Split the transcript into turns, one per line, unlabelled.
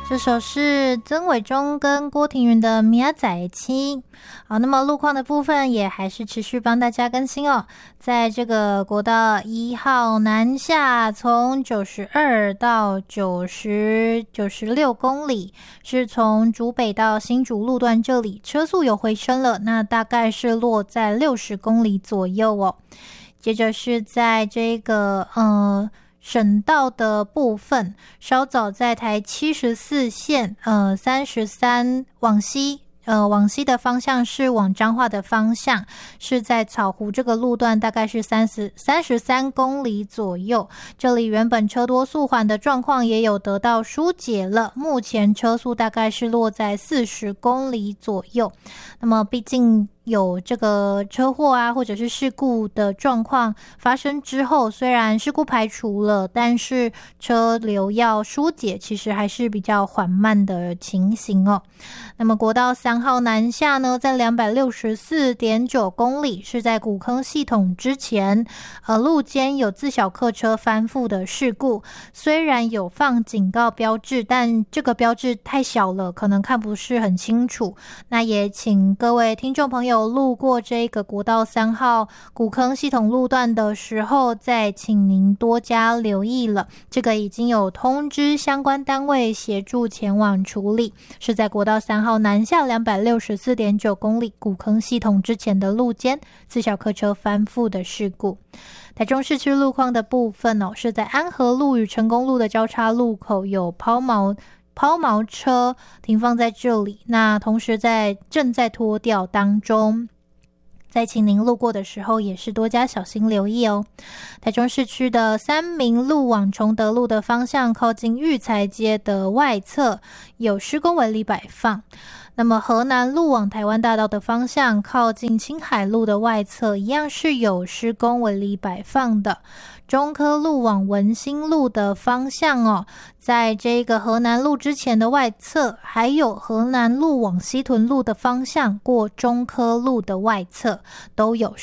这首是曾伟忠跟郭庭云的《明仔七》。好，那么路况的部分也还是持续帮大家更新哦。在这个国道1号南下，从92到96公里，是从竹北到新竹路段这里车速有回升了，那大概是落在60公里左右哦。接着是在这个省道的部分，稍早在台74线33往西的方向是往彰化的方向，是在草湖这个路段，大概是33公里左右。这里原本车多速缓的状况也有得到疏解了，目前车速大概是落在40公里左右。那么毕竟有这个车祸啊，或者是事故的状况发生之后，虽然事故排除了，但是车流要疏解其实还是比较缓慢的情形哦。那么国道3号南下呢，在 264.9 公里，是在古坑系统之前，路肩有自小客车翻覆的事故，虽然有放警告标志，但这个标志太小了，可能看不是很清楚。那也请各位听众朋友路过这个国道3号古坑系统路段的时候，再请您多加留意了。这个已经有通知相关单位协助前往处理，是在国道3号南下 264.9 公里古坑系统之前的路肩自小客车翻覆的事故。台中市区路况的部分是在安和路与成功路的交叉路口有抛锚车停放在这里，那同时正在拖吊当中，在请您路过的时候也是多加小心留意哦。台中市区的三民路往崇德路的方向，靠近育才街的外侧有施工违例摆放。那么河南路往台湾大道的方向，靠近青海路的外侧一样是有施工违例摆放的。中科路往文心路的方向在这个河南路之前的外侧，还有河南路往西屯路的方向过中科路的外侧都有